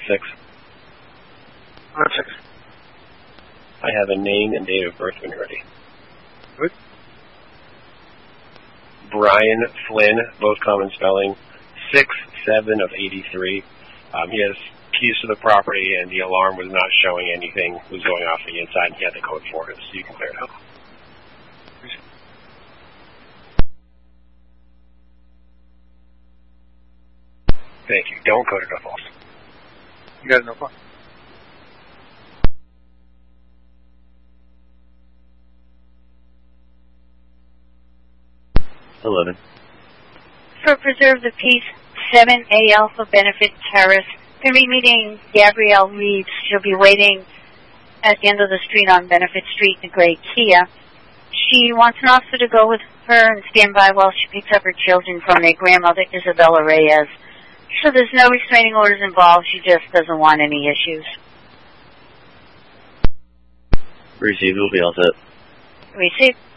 6. 6. I have a name and date of birth when you're ready. Good. Brian Flynn, both common spelling, 6/7 of 83. He has keys to the property, and the alarm was not showing anything was going off the inside, and he had the code for it, so you can clear it out. Thank you. Don't code it to false. You got it, no problem. For Preserve the Peace, 7A Alpha Benefit Terrace. Going to be meeting Gabrielle Reeves. She'll be waiting at the end of the street on Benefit Street in the gray Kia. She wants an officer to go with her and stand by while she picks up her children from their grandmother, Isabella Reyes. So there's no restraining orders involved. She just doesn't want any issues. Received will be all set. Received.